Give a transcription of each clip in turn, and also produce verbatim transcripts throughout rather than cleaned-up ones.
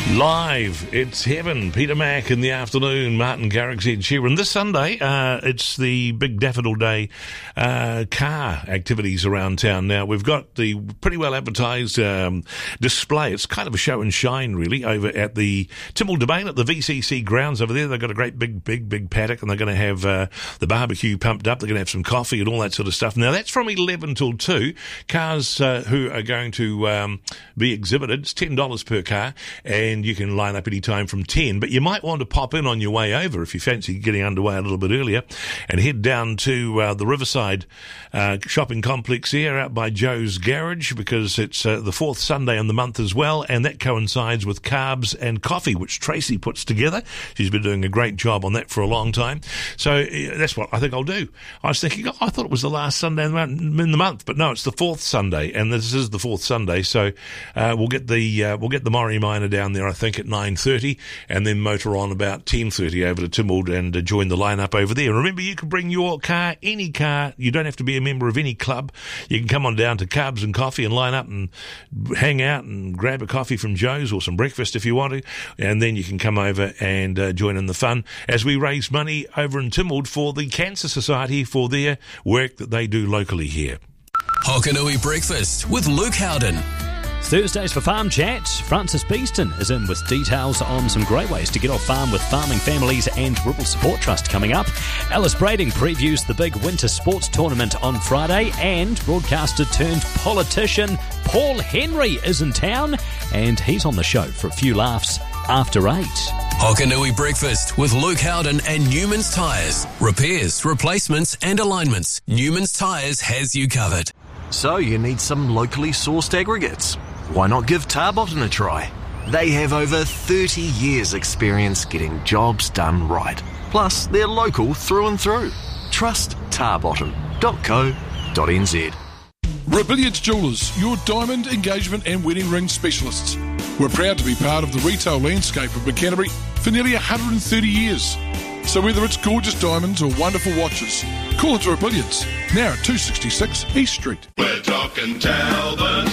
Live, it's heaven. Peter Mack in the afternoon, Martin Garrix, Ed Sheeran. This Sunday, uh, it's the big Daffodil Day uh, car activities around town. Now, we've got the pretty well advertised um, display. It's kind of a show and shine, really, over at the Tynwald Domain at the V C C grounds over there. They've got a great big, big, big paddock, and they're going to have uh, the barbecue pumped up. They're going to have some coffee and all that sort of stuff. Now, that's from eleven till two. Cars uh, who are going to um, be exhibited, it's ten dollars per car, and you can line up any time from ten, but you might want to pop in on your way over if you fancy getting underway a little bit earlier and head down to uh, the Riverside uh, shopping complex here out by Joe's Garage, because it's uh, the fourth Sunday in the month as well, and that coincides with Carbs and Coffee, which Tracy puts together. She's been doing a great job on that for a long time, so uh, that's what I think I'll do. I was thinking, oh, I thought it was the last Sunday in the, month, in the month, but no, it's the fourth Sunday, and this is the fourth Sunday, so uh, we'll get the uh, we'll get the Maury Minor down there, I think, at nine thirty, and then motor on about ten thirty over to Tynwald and uh, join the lineup over there. Remember, you can bring your car, any car. You don't have to be a member of any club. You can come on down to Carbs and Coffee and line up and hang out and grab a coffee from Joe's or some breakfast if you want to, and then you can come over and uh, join in the fun as we raise money over in Tynwald for the Cancer Society for their work that they do locally here. Hokanui Breakfast with Luke Howden. Thursdays for Farm Chat. Francis Beeston is in with details on some great ways to get off farm with farming families and Ripple Support Trust coming up. Alice Brading previews the big winter sports tournament on Friday, and broadcaster turned politician Paul Henry is in town, and he's on the show for a few laughs after eight. Hokanui Breakfast with Luke Howden and Newman's Tyres. Repairs, replacements and alignments. Newman's Tyres has you covered. So you need some locally sourced aggregates. Why not give Tarbotton a try? They have over thirty years experience getting jobs done right. Plus, they're local through and through. Trust tarbotton dot co dot n z. Rebellions Jewellers, your diamond, engagement and wedding ring specialists. We're proud to be part of the retail landscape of Canterbury for nearly one hundred thirty years. So whether it's gorgeous diamonds or wonderful watches, call it Rebellions, now at two sixty-six East Street. We're talking Talbot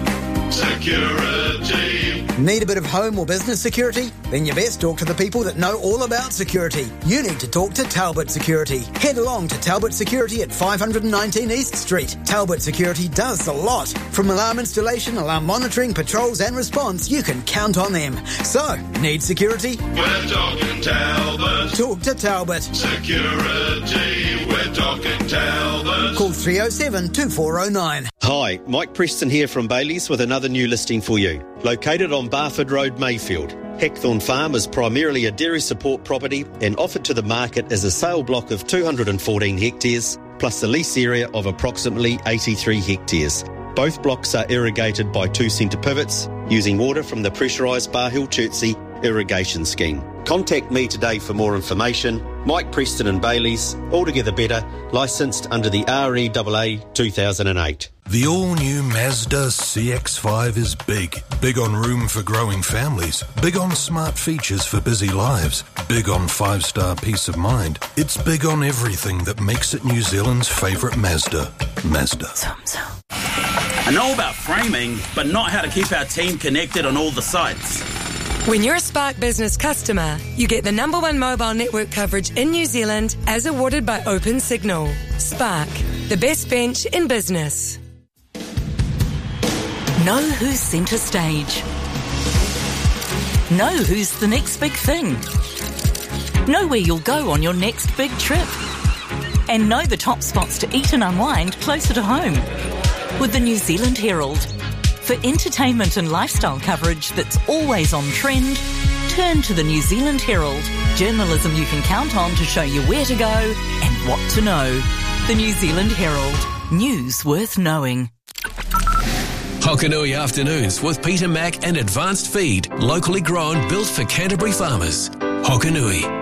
Security. Need a bit of home or business security? Then you best talk to the people that know all about security. You need to talk to Talbot Security. Head along to Talbot Security at five nineteen East Street. Talbot Security does a lot. From alarm installation, alarm monitoring, patrols and response, you can count on them. So, need security? We're talking Talbot. Talk to Talbot. Security. We're talking Talbot. Call three oh seven, two four oh nine. Hi, Mike Preston here from Bailey's with another new listing for you. Located on Barford Road, Mayfield, Heckthorn Farm is primarily a dairy support property and offered to the market as a sale block of two hundred fourteen hectares, plus a lease area of approximately eighty-three hectares. Both blocks are irrigated by two centre pivots, using water from the pressurised Bar Hill Chertsey irrigation scheme. Contact me today for more information. Mike Preston and Bailey's, altogether better, licensed under the R E A A two thousand eight. The all-new Mazda C X five is big. Big on room for growing families. Big on smart features for busy lives. Big on five-star peace of mind. It's big on everything that makes it New Zealand's favourite Mazda. Mazda. I know about framing, but not how to keep our team connected on all the sites. When you're a Spark Business customer, you get the number one mobile network coverage in New Zealand as awarded by Open Signal. Spark, the best bench in business. Know who's centre stage. Know who's the next big thing. Know where you'll go on your next big trip. And know the top spots to eat and unwind closer to home. With the New Zealand Herald. For entertainment and lifestyle coverage that's always on trend, turn to the New Zealand Herald. Journalism you can count on to show you where to go and what to know. The New Zealand Herald. News worth knowing. Hokanui Afternoons with Peter Mack and Advanced Feed, locally grown, built for Canterbury farmers. Hokanui.